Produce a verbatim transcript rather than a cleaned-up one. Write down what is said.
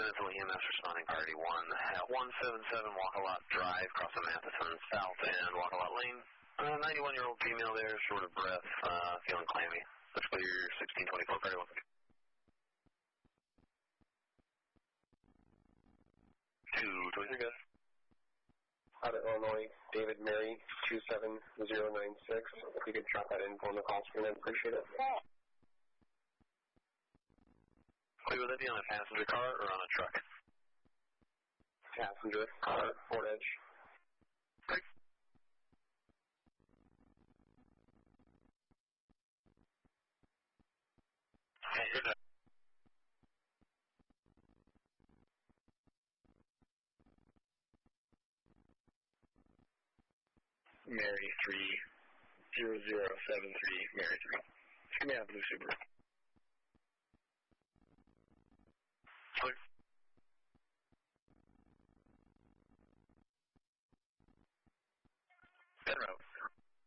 Peninsula E M S responding priority one at one seven seven Walkalot Drive, crossing Matheson South and Walkalot Lane. Uh, ninety-one-year-old female there, short of breath, uh, feeling clammy. Let's clear sixteen twenty-four, priority one. two twenty-three, guys. Out of Illinois, David Mary, two seven zero nine six. If you could drop that info on the call screen, I'd appreciate it. Wait, would that be on a passenger car or on a truck? Passenger car, Ford Edge. Okay. Hey, you're done. Mary three zero zero seven three, Mary three. Give me a blue Subaru.